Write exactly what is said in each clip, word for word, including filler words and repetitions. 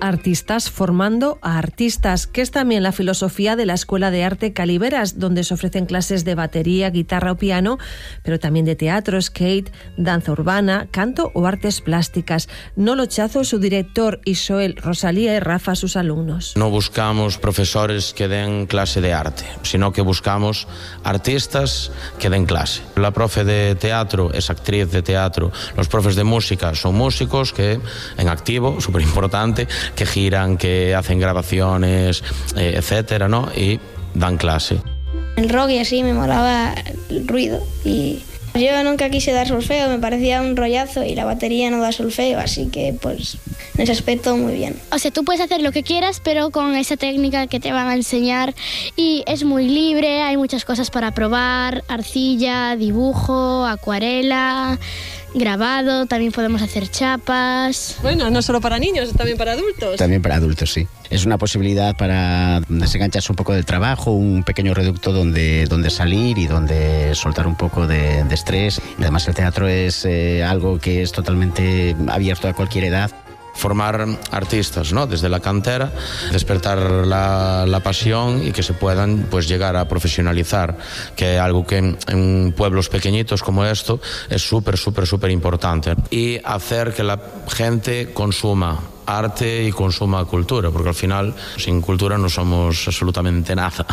artistas formando a artistas, que es también la filosofía de la Escuela de Arte Caliveras, donde se ofrecen clases de batería, guitarra o piano, pero también de teatro, skate, danza urbana, canto o artes plásticas. Nolo Chazo, su director, y Joel, Rosalía y Rafa, sus alumnos. No buscamos profesores que den clase de arte, sino que buscamos artistas que den clase. La profe de teatro es actriz de teatro, los profes de música son músicos que en activo, súper importante, que giran, que hacen grabaciones, eh, etcétera, ¿no? Y dan clase. El rock y así me molaba el ruido y yo nunca quise dar solfeo, me parecía un rollazo y la batería no da solfeo, así que pues en ese aspecto muy bien. O sea, tú puedes hacer lo que quieras, pero con esa técnica que te van a enseñar, y es muy libre, hay muchas cosas para probar, arcilla, dibujo, acuarela, grabado, también podemos hacer chapas. Bueno, no solo para niños, también para adultos. También para adultos, sí. Es una posibilidad para desengancharse un poco del trabajo, un pequeño reducto donde, donde salir y donde soltar un poco de, de estrés. Y además el teatro es eh, algo que es totalmente abierto a cualquier edad. Formar artistas, ¿no? Desde la cantera, despertar la, la pasión y que se puedan pues llegar a profesionalizar, que es algo que en, en pueblos pequeñitos como esto es súper, súper, súper importante. Y hacer que la gente consuma arte y consuma cultura, porque al final sin cultura no somos absolutamente nada.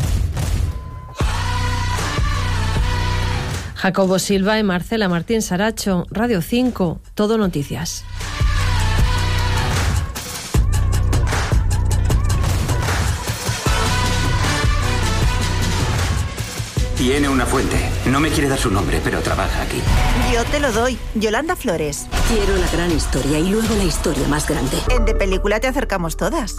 Jacobo Silva y Marcela Martín Saracho, Radio cinco, Todo Noticias. Tiene una fuente. No me quiere dar su nombre, pero trabaja aquí. Yo te lo doy. Yolanda Flores. Quiero la gran historia y luego la historia más grande. En De Película te acercamos todas.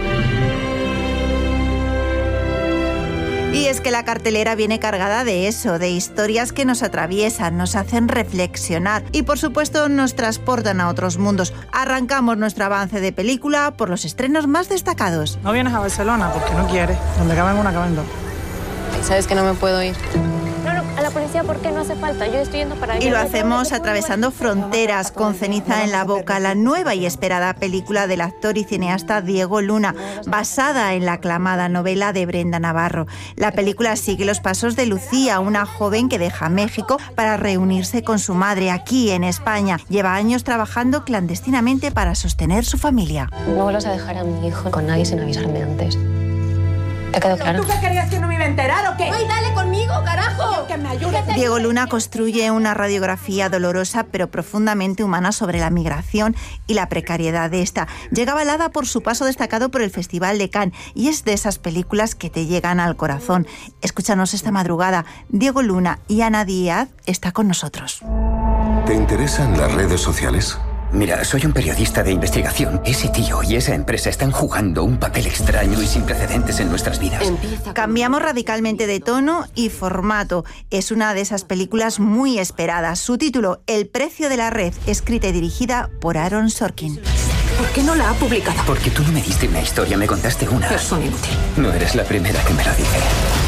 Y es que la cartelera viene cargada de eso, de historias que nos atraviesan, nos hacen reflexionar y por supuesto nos transportan a otros mundos. Arrancamos nuestro avance de película por los estrenos más destacados. No vienes a Barcelona porque no quieres. Donde caben una, caben dos. Sabes que no me puedo ir. No, no, a la policía, ¿por qué no hace falta? Yo estoy yendo para allá. Y lo hacemos atravesando fronteras, con Ceniza en la boca, la nueva y esperada película del actor y cineasta Diego Luna, basada en la aclamada novela de Brenda Navarro. La película sigue los pasos de Lucía, una joven que deja México para reunirse con su madre aquí en España. Lleva años trabajando clandestinamente para sostener su familia. No vuelvas a dejar a mi hijo con nadie sin avisarme antes. ¿Te quedó claro? ¿Tú qué querías, que no me iba a enterar o qué? ¡Ay, dale conmigo, carajo! Que me ayude. Diego Luna construye una radiografía dolorosa pero profundamente humana sobre la migración y la precariedad de esta. Llega avalada por su paso destacado por el Festival de Cannes y es de esas películas que te llegan al corazón. Escúchanos esta madrugada. Diego Luna y Ana Díaz está con nosotros. ¿Te interesan las redes sociales? Mira, soy un periodista de investigación. Ese tío y esa empresa están jugando un papel extraño y sin precedentes en nuestras vidas. Cambiamos radicalmente de tono y formato. Es una de esas películas muy esperadas. Su título, El precio de la red, escrita y dirigida por Aaron Sorkin. ¿Por qué no la ha publicado? Porque tú no me diste una historia, me contaste una. Es un inútil. No eres la primera que me la dice.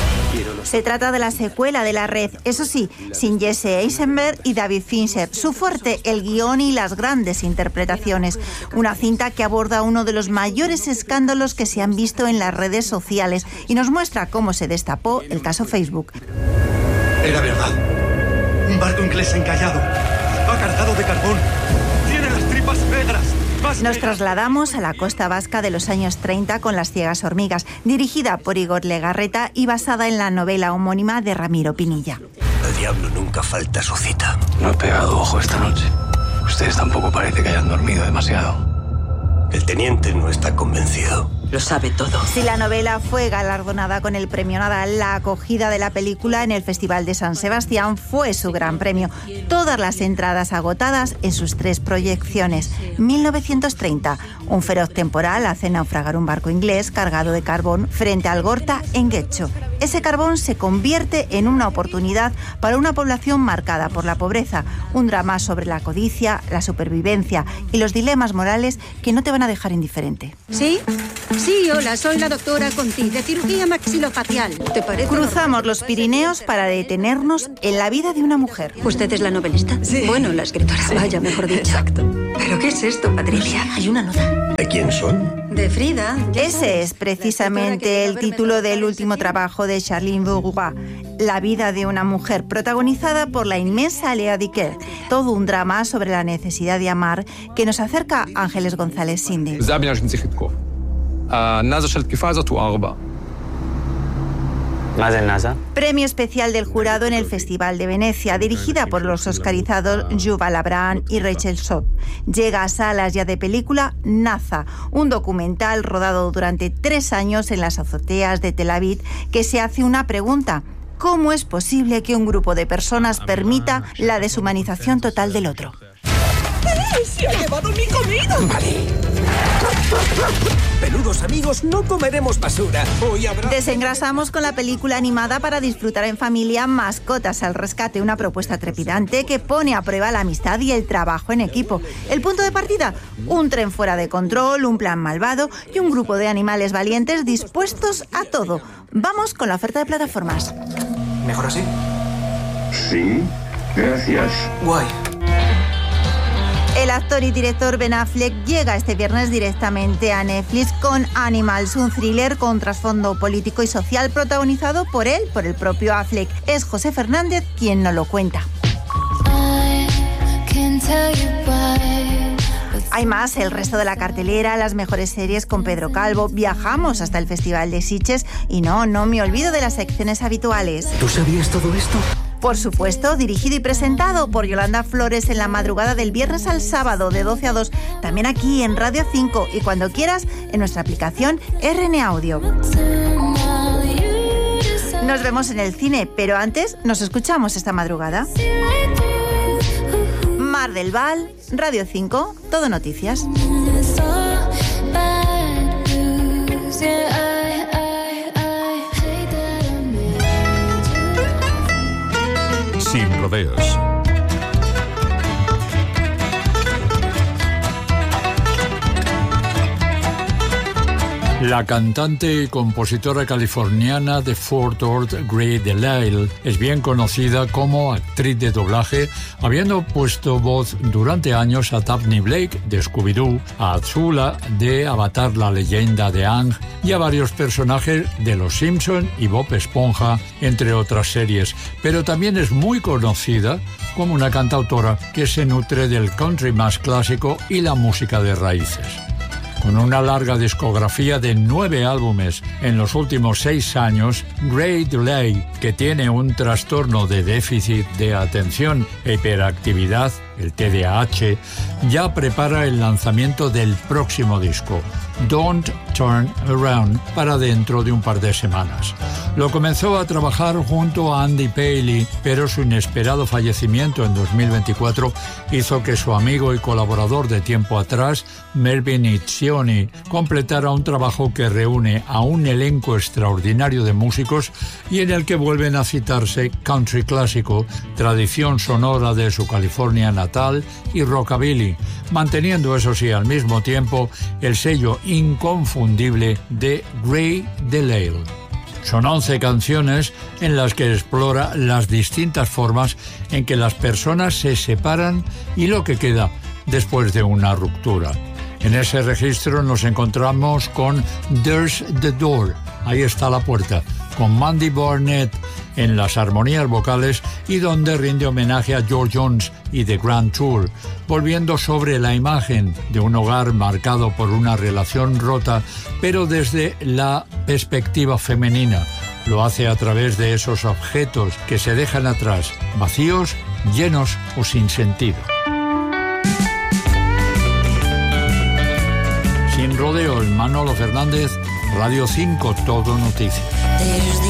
Se trata de la secuela de La Red, eso sí, sin Jesse Eisenberg y David Fincher. Su fuerte, el guión y las grandes interpretaciones. Una cinta que aborda uno de los mayores escándalos que se han visto en las redes sociales y nos muestra cómo se destapó el caso Facebook. Era verdad. Un barco inglés encallado. Va cargado de carbón. Tiene las tripas negras. Nos trasladamos a la costa vasca de los años treinta con Las ciegas hormigas, dirigida por Igor Legarreta y basada en la novela homónima de Ramiro Pinilla. El diablo nunca falta a su cita. No he pegado ojo esta noche. Ustedes tampoco parece que hayan dormido demasiado. El teniente no está convencido. Lo sabe todo. Si la novela fue galardonada con el premio Nadal, la acogida de la película en el Festival de San Sebastián fue su gran premio. Todas las entradas agotadas en sus tres proyecciones. mil novecientos treinta, un feroz temporal hace naufragar un barco inglés cargado de carbón frente al Gorta en Guecho. Ese carbón se convierte en una oportunidad para una población marcada por la pobreza, un drama sobre la codicia, la supervivencia y los dilemas morales que no te van a dejar indiferente. ¿Sí? Sí, hola, soy la doctora Conti, de cirugía maxilofacial. ¿Te parece? Cruzamos los Pirineos para detenernos en la vida de una mujer. ¿Usted es la novelista? Sí. Bueno, la escritora, sí. Vaya, mejor dicho. Exacto. ¿Pero qué es esto, Patricia? Hay una nota. Hay ¿De quién son? De Frida. Ese es precisamente el título del último trabajo de Charline Bourgois, La vida de una mujer, protagonizada por la inmensa Lea Dicker. Todo un drama sobre la necesidad de amar que nos acerca Ángeles González Sinde. Premio especial del jurado en el Festival de Venecia, dirigida por los oscarizados Yuval Abraham y Rachel Sov. Llega a salas ya de película Naza, un documental rodado durante tres años en las azoteas de Tel Aviv que se hace una pregunta: ¿cómo es posible que un grupo de personas permita la deshumanización total del otro? ¡Eh! ¡Se ha llevado mi comida! Vale. Peludos amigos, no comeremos basura. Hoy habrá... Desengrasamos con la película animada para disfrutar en familia Mascotas al rescate, una propuesta trepidante que pone a prueba la amistad y el trabajo en equipo. El punto de partida: un tren fuera de control, un plan malvado y un grupo de animales valientes dispuestos a todo. Vamos con la oferta de plataformas. ¿Mejor así? Sí, gracias. Guay. El actor y director Ben Affleck llega este viernes directamente a Netflix con Animals, un thriller con trasfondo político y social protagonizado por él, por el propio Affleck. Es José Fernández quien nos lo cuenta. Hay más, el resto de la cartelera, las mejores series con Pedro Calvo. Viajamos hasta el Festival de Sitges y no, no me olvido de las secciones habituales. ¿Tú sabías todo esto? Por supuesto, dirigido y presentado por Yolanda Flores en la madrugada del viernes al sábado de doce a dos, también aquí en Radio cinco y cuando quieras en nuestra aplicación R N Audio. Nos vemos en el cine, pero antes nos escuchamos esta madrugada. Mar del Val, Radio cinco, Todo Noticias. Sin rodeos. La cantante y compositora californiana de Fort Worth, Gray DeLisle, es bien conocida como actriz de doblaje, habiendo puesto voz durante años a Daphne Blake de Scooby-Doo, a Azula de Avatar, la leyenda de Aang y a varios personajes de Los Simpson y Bob Esponja, entre otras series. Pero también es muy conocida como una cantautora que se nutre del country más clásico y la música de raíces. Con una larga discografía de nueve álbumes en los últimos seis años, Gray DeLisle, que tiene un trastorno de déficit de atención e hiperactividad, el T D A H, ya prepara el lanzamiento del próximo disco, Don't Turn Around, para dentro de un par de semanas. Lo comenzó a trabajar junto a Andy Paley, pero su inesperado fallecimiento en dos mil veinticuatro hizo que su amigo y colaborador de tiempo atrás, Melvin Itzioni, completara un trabajo que reúne a un elenco extraordinario de músicos y en el que vuelven a citarse country clásico, tradición sonora de su California natal y rockabilly, manteniendo eso sí al mismo tiempo el sello inconfundible de Gray DeLisle. Son once canciones en las que explora las distintas formas en que las personas se separan y lo que queda después de una ruptura. En ese registro nos encontramos con There's the Door, ahí está la puerta, con Mandy Barnett en las armonías vocales y donde rinde homenaje a George Jones y The Grand Tour, volviendo sobre la imagen de un hogar marcado por una relación rota, pero desde la perspectiva femenina. Lo hace a través de esos objetos que se dejan atrás, vacíos, llenos o sin sentido. Sin rodeos, Manolo Fernández, Radio cinco, Todo Noticias.